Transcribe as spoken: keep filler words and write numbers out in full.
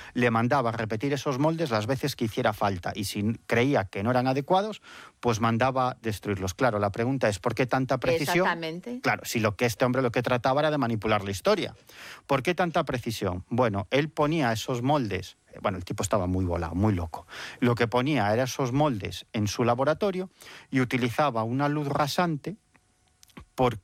le mandaba repetir esos moldes las veces que hiciera falta, y si creía que no eran adecuados, pues mandaba destruirlos. Claro, la pregunta es, ¿por qué tanta precisión? Exactamente. Claro, si lo que este hombre lo que trataba era de manipular la historia. ¿Por qué tanta precisión? Bueno, él ponía esos moldes, bueno, el tipo estaba muy volado, muy loco. Lo que ponía era esos moldes en su laboratorio y utilizaba una luz rasante, porque